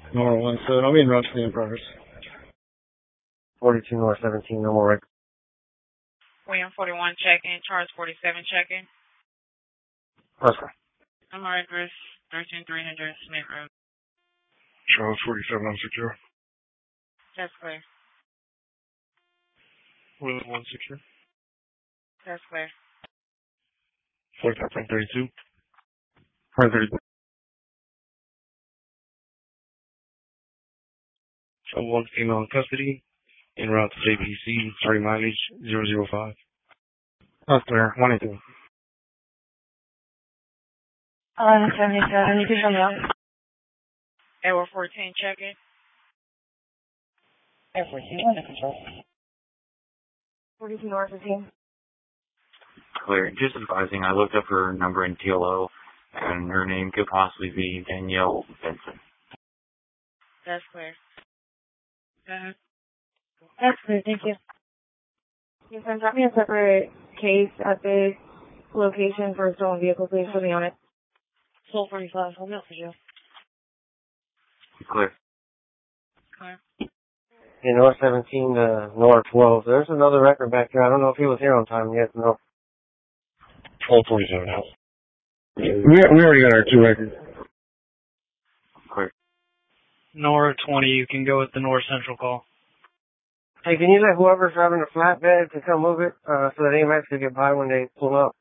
North 17, I'll be in route to the in progress. 42 North 17, no more record. William 41 check-in, Charles 47 check-in. Okay. I'm on address 13300 Smith Road. Charles 47, I'm secure. That's clear. William 1 secure. That's clear. 45.32. 132. So one female in custody, en route to JPC, starting mileage 005. That's clear. 1 and 2. 77, you can come out. Edward 14 check-in. Edward 14 under control. 42 North 15. Clear. Just advising, I looked up her number in TLO, and her name could possibly be Danielle Benson. That's clear. That's clear, thank you. You can drop me a separate case at this location for a stolen vehicle, please, put me on it. Soul 45, hold me up for you. Clear. Clear. In North 17 to North 12. There's another record back there. I don't know if he was here on time yet. No. 1247 now. We already got our 2 records. Clear. North 20, you can go with the North Central call. Hey, can you let whoever's driving the flatbed to come move it so that AMX can get by when they pull up?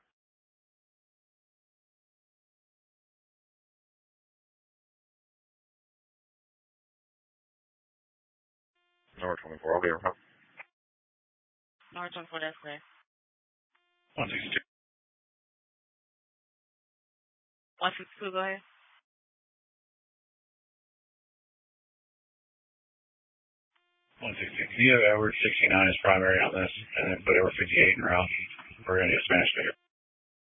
North 24, I'll be around. North 24, that's clear. 162. 162, go ahead. 160. Can you have Edward 69 as primary on this, but Edward